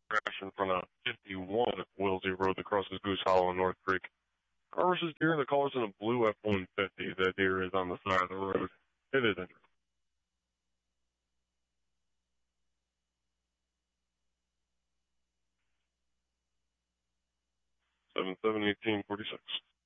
crash in front of 51 at Willsey Road that crosses Goose Hollow and North Creek. Car versus deer, the caller's in a blue F-150. That deer is on the side of the road. It is interesting. 7-7-18-46.